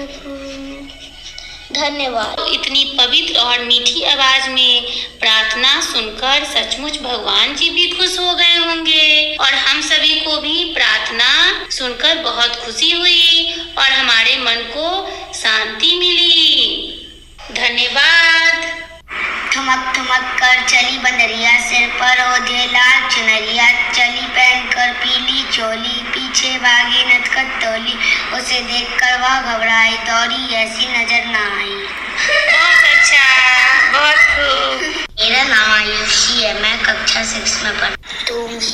धन्यवाद। इतनी पवित्र और मीठी आवाज में प्रार्थना सुनकर सचमुच भगवान जी भी खुश हो गए होंगे और हम सभी को भी प्रार्थना सुनकर बहुत खुशी हुई और हमारे मन को शांति मिली। धन्यवाद। ठुमक ठुमक कर चली बंदरिया, सिर पर ओढ़े लाल चुनरिया, चली पहनकर पीली चोली, पीछे भागी नटखट टोली, उसे देखकर वह घबराई, दौड़ी ऐसी नजर न आई। बहुत अच्छा, बहुत खूब। मेरा नाम आयुषी है, मैं कक्षा 6 में पढ़ती हूँ।